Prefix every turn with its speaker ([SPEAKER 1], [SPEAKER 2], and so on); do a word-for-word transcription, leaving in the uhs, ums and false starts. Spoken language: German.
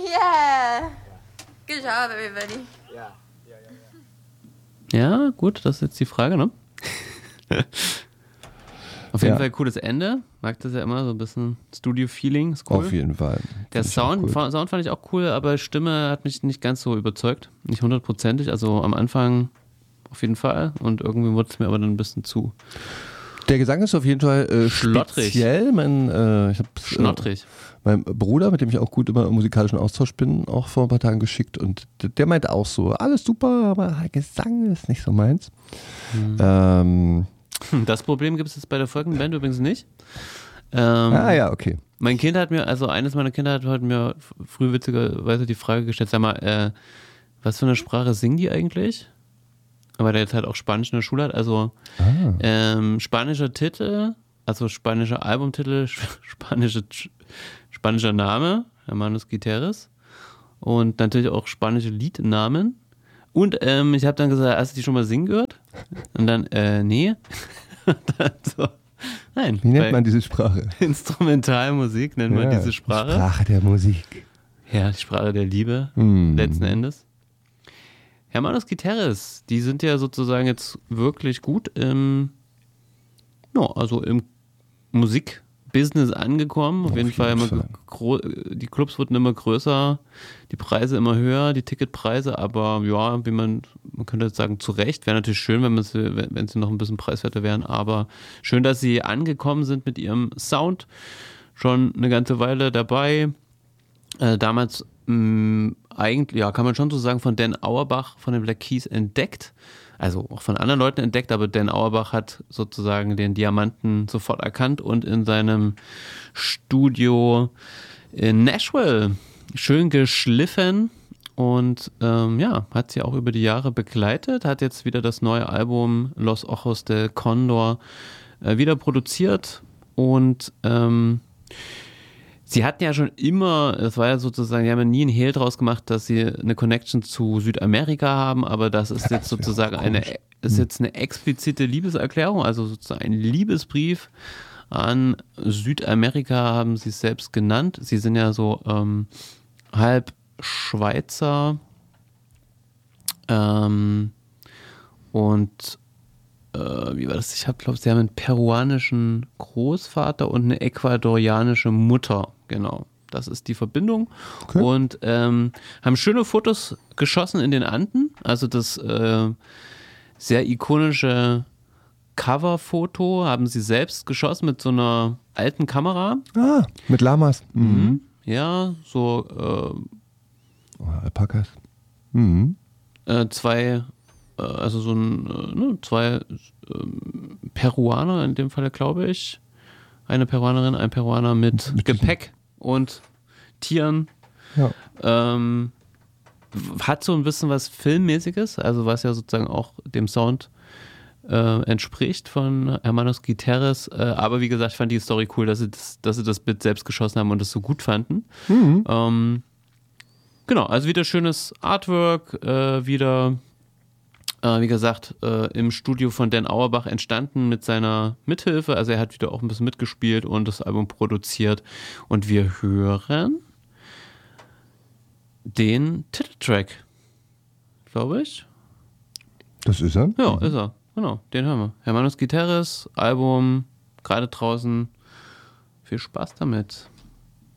[SPEAKER 1] Yeah! Good job, everybody.
[SPEAKER 2] Ja.
[SPEAKER 3] Ja, gut, das ist jetzt die Frage, ne? Auf jeden
[SPEAKER 4] Ja.
[SPEAKER 3] Fall cooles Ende. Mag das ja immer, so ein bisschen Studio-Feeling. Ist cool.
[SPEAKER 4] Auf jeden Fall.
[SPEAKER 3] Der
[SPEAKER 4] Find ich auch
[SPEAKER 3] Sound,
[SPEAKER 4] gut.
[SPEAKER 3] Fa- Sound fand ich auch cool, aber Stimme hat mich nicht ganz so überzeugt. Nicht hundertprozentig. Also am Anfang auf jeden Fall. Und irgendwie wurde es mir aber dann ein bisschen zu
[SPEAKER 4] Der Gesang ist auf jeden Fall äh,
[SPEAKER 3] Schlottrig.
[SPEAKER 4] speziell. Mein, äh, ich hab's, äh,
[SPEAKER 3] schnottrig.
[SPEAKER 4] Mein Bruder, mit dem ich auch gut immer im musikalischen Austausch bin, auch vor ein paar Tagen geschickt und d- der meint auch so, alles super, aber Gesang ist nicht so meins.
[SPEAKER 3] Mhm.
[SPEAKER 4] Ähm,
[SPEAKER 3] Das Problem gibt es jetzt bei der folgenden Band übrigens nicht. Ähm,
[SPEAKER 4] ah ja, okay.
[SPEAKER 3] Mein Kind hat mir, also eines meiner Kinder hat heute mir f- früh witzigerweise die Frage gestellt, sag mal, äh, was für eine Sprache singen die eigentlich? Weil der jetzt halt auch Spanisch in der Schule hat, also
[SPEAKER 4] Ah.
[SPEAKER 3] ähm, spanischer Titel, also spanischer Albumtitel, sp- spanische, spanischer Name, Hermanos Guiterres und natürlich auch spanische Liednamen. Und ähm, ich habe dann gesagt, hast du die schon mal singen gehört? Und dann, äh, nee. Und dann so, nein.
[SPEAKER 4] Wie nennt
[SPEAKER 3] bei
[SPEAKER 4] man diese Sprache?
[SPEAKER 3] Instrumentalmusik nennt man
[SPEAKER 4] Ja,
[SPEAKER 3] diese Sprache.
[SPEAKER 4] Sprache der Musik.
[SPEAKER 3] Ja, die Sprache der Liebe,
[SPEAKER 4] Hm.
[SPEAKER 3] letzten Endes. Hermanos Guiterres, die sind ja sozusagen jetzt wirklich gut im, ja, also im Musikbusiness angekommen. Auf,
[SPEAKER 4] Auf
[SPEAKER 3] jeden
[SPEAKER 4] jeden
[SPEAKER 3] Fall, immer
[SPEAKER 4] Fall.
[SPEAKER 3] gro- die Clubs wurden immer größer, die Preise immer höher, die Ticketpreise, aber ja, wie man, man könnte jetzt sagen, zu Recht. Wäre natürlich schön, wenn, man sie, wenn wenn sie noch ein bisschen preiswerter wären, aber schön, dass sie angekommen sind mit ihrem Sound. Schon eine ganze Weile dabei. Äh, damals mh, eigentlich, ja, kann man schon so sagen, von Dan Auerbach von den Black Keys entdeckt. Also auch von anderen Leuten entdeckt, aber Dan Auerbach hat sozusagen den Diamanten sofort erkannt und in seinem Studio in Nashville schön geschliffen und ähm, ja, hat sie auch über die Jahre begleitet, hat jetzt wieder das neue Album Los Ojos de Condor äh, wieder produziert und ähm, sie hatten ja schon immer, es war ja sozusagen, die haben ja nie einen Hehl draus gemacht, dass sie eine Connection zu Südamerika haben, aber das ist jetzt sozusagen eine, ist jetzt eine explizite Liebeserklärung, also sozusagen ein Liebesbrief an Südamerika, haben sie es selbst genannt. Sie sind ja so ähm, halb Schweizer ähm, und äh, wie war das? Ich habe, glaube sie haben einen peruanischen Großvater und eine ecuadorianische Mutter. Genau, das ist die Verbindung.
[SPEAKER 4] Okay.
[SPEAKER 3] Und ähm, haben schöne Fotos geschossen in den Anden. Also das äh, sehr ikonische Coverfoto haben sie selbst geschossen mit so einer alten Kamera.
[SPEAKER 4] Ah, mit Lamas. Mhm.
[SPEAKER 3] Ja, so
[SPEAKER 4] Oh, Alpakas. Mhm.
[SPEAKER 3] äh, äh, zwei, äh, also so ein, äh, ne, zwei ähm, Peruaner in dem Falle, glaube ich. Eine Peruanerin, ein Peruaner mit,
[SPEAKER 4] Mit
[SPEAKER 3] Gepäck und Tieren.
[SPEAKER 4] Ja.
[SPEAKER 3] Ähm, hat so ein bisschen was Filmmäßiges, also was ja sozusagen auch dem Sound äh, entspricht von Hermanos Guiterres. Äh, aber wie gesagt, ich fand die Story cool, dass sie das, dass sie das Bild selbst geschossen haben und das so gut fanden.
[SPEAKER 4] Mhm.
[SPEAKER 3] Ähm, genau, also wieder schönes Artwork, äh, wieder, äh, wie gesagt, äh, im Studio von Dan Auerbach entstanden mit seiner Mithilfe. Also er hat wieder auch ein bisschen mitgespielt und das Album produziert. Und wir hören den Titeltrack, glaube ich.
[SPEAKER 4] Das ist er?
[SPEAKER 3] Ja, ist er. Genau, den hören wir. Hermanos Guiterres, Album, gerade draußen. Viel Spaß damit.